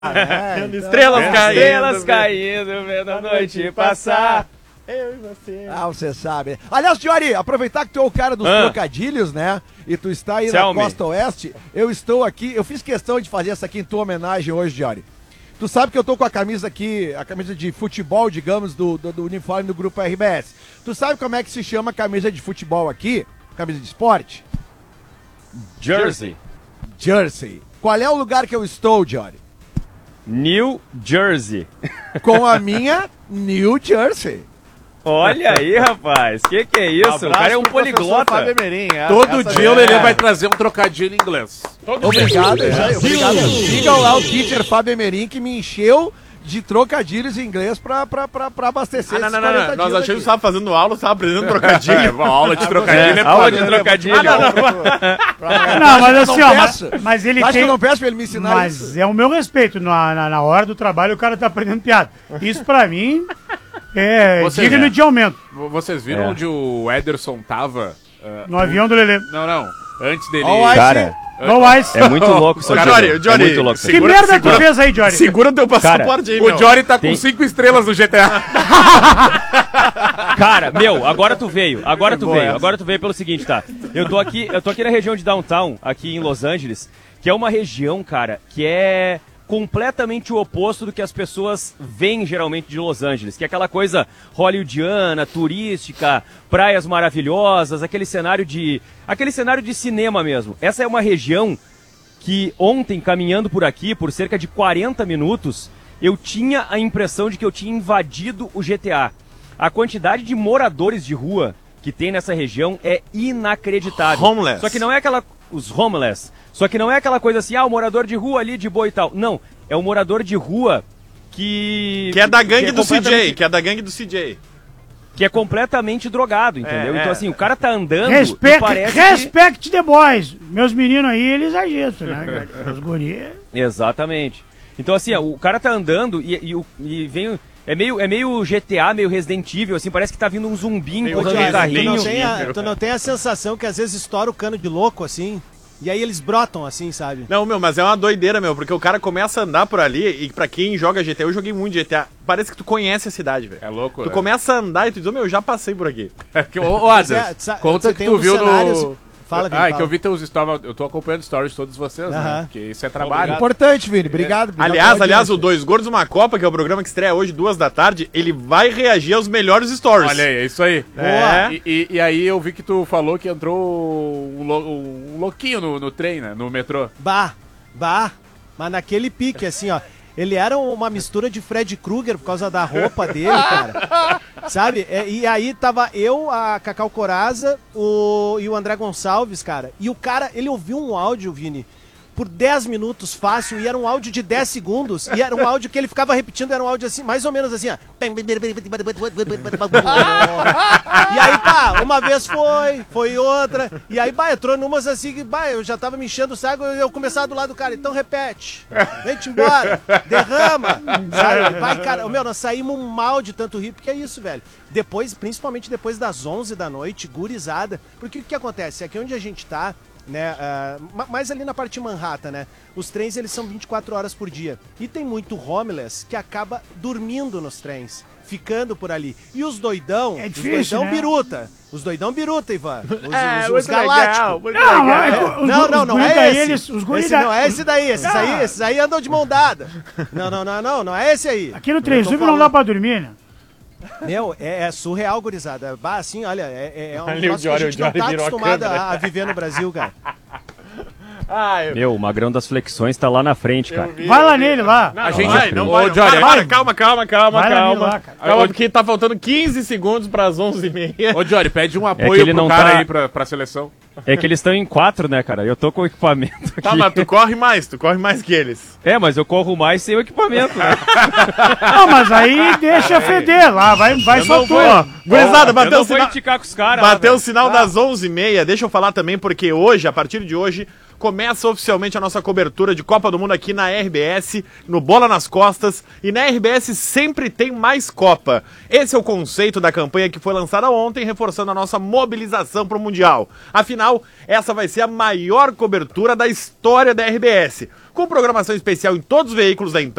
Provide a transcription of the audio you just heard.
Então, Estrelas caindo, vendo a noite passar. Eu e você. Você sabe. Aliás, Diori, aproveitar que tu é o cara dos trocadilhos, né? E tu está aí na Costa Oeste. Eu estou aqui, eu fiz questão de fazer essa aqui em tua homenagem hoje, Diori. Tu sabe que eu tô com a camisa aqui, a camisa de futebol, digamos, do uniforme do Grupo RBS. Tu sabe como é que se chama a camisa de futebol aqui? Camisa de esporte? Jersey. Qual é o lugar que eu estou, Diori? New Jersey. Com a minha New Jersey. Olha aí, rapaz. Que é isso? O cara é um poliglota. Todo dia o Lelê vai trazer um trocadilho em inglês. Obrigado. Sigam lá o teacher Fábio Emerim, que me encheu de trocadilhos em inglês pra abastecer esses 40 dias. Nós achamos que você estava fazendo aula, você estava aprendendo trocadilho. Uma aula de trocadilho aula de trocadilho. Não, mas assim, ó, mas ele acho tem... que eu não peço pra ele me ensinar mas isso. é o meu respeito, na hora do trabalho o cara tá aprendendo piada. Isso pra mim é digno de aumento. Vocês viram onde o Ederson tava? No avião do Lelê. Não. Antes dele... Cara... É muito louco isso aqui. Jory, é muito louco. Que merda tu fez aí, Jory? Segura teu passaporte aí, O Jory tá com 5 estrelas no GTA. Cara, agora tu veio pelo seguinte, tá? Eu tô aqui na região de Downtown, aqui em Los Angeles, que é uma região, cara, que é completamente o oposto do que as pessoas veem geralmente de Los Angeles, que é aquela coisa hollywoodiana, turística, praias maravilhosas, aquele cenário de cinema mesmo. Essa é uma região que ontem, caminhando por aqui, por cerca de 40 minutos, eu tinha a impressão de que eu tinha invadido o GTA. A quantidade de moradores de rua que tem nessa região é inacreditável. Homeless. Só que não é os homeless. Só que não é aquela coisa assim, o morador de rua ali de boa e tal. Não, é o morador de rua que é da gangue do CJ, que é da gangue do CJ. Que é completamente drogado, entendeu? Então assim, o cara tá andando Respect the boys. Meus meninos aí, eles agitam, né? Os guris... Exatamente. Então assim, o cara tá andando e vem... É meio GTA, meio Resident Evil, assim, parece que tá vindo um zumbi empurrando um carrinho. Tu não tem a sensação que às vezes estoura o cano de louco, assim... E aí eles brotam assim, sabe? Não, mas é uma doideira, porque o cara começa a andar por ali, e pra quem joga GTA, eu joguei muito GTA, parece que tu conhece a cidade, velho. É louco, Tu começa a andar e tu diz, eu já passei por aqui. Ô, Adams, conta que tu viu no... Fala, Vini, fala. Que eu vi teus stories, eu tô acompanhando stories de todos vocês, né? Porque isso é trabalho. Importante, Vini, obrigado. Aliás, o Dois Gordos Uma Copa, que é o programa que estreia hoje, 14h, ele vai reagir aos melhores stories. Olha aí, é isso aí. E aí eu vi que tu falou que entrou um louquinho no trem, né? No metrô. Mas naquele pique, assim, ó. Ele era uma mistura de Fred Krueger por causa da roupa dele, cara. Sabe? E aí tava eu, a Cacau Corazza e o André Gonçalves, cara. E o cara, ele ouviu um áudio, Vini, por 10 minutos fácil, e era um áudio de 10 segundos, e era um áudio que ele ficava repetindo, era um áudio assim, mais ou menos assim, ó. E aí, uma vez foi outra, e aí, entrou numas assim, eu já tava me enchendo o saco, eu começava do lado do cara, então repete, vem-te embora, derrama, sabe? Cara, nós saímos mal de tanto rir, porque é isso, velho. Depois, principalmente depois das 11 da noite, gurizada, porque o que acontece? Aqui onde a gente tá, né, mais ali na parte de Manhattan, né, os trens eles são 24 horas por dia, e tem muito homeless que acaba dormindo nos trens, ficando por ali, e os doidão, os doidão biruta, Ivan, os galácticos. Não é esse, não é esse daí, esses aí andam de mão dada, não é esse aí. Aqui no trem não dá pra dormir, né? É surreal, gurizada. Assim, olha, é um negócio que a gente não tá acostumado a viver no Brasil, cara. O Magrão das Flexões tá lá na frente, cara. Vai lá nele, lá. A gente vai. Calma. Calma, porque tá faltando 15 segundos pras 11h30. Ô, Jory, pede um apoio pro cara aí pra seleção. É que eles estão em 4, né, cara? Eu tô com o equipamento aqui. Tá, mas tu corre mais que eles. Mas eu corro mais sem o equipamento, né? Não, mas aí deixa feder lá, vai só tu. Gurizada, bateu o sinal. Com os caras, bateu o sinal das 11h30. Deixa eu falar também, porque hoje, a partir de hoje, começa oficialmente a nossa cobertura de Copa do Mundo aqui na RBS, no Bola nas Costas, e na RBS sempre tem mais Copa. Esse é o conceito da campanha que foi lançada ontem, reforçando a nossa mobilização para o Mundial. Afinal, essa vai ser a maior cobertura da história da RBS, com programação especial em todos os veículos da empresa,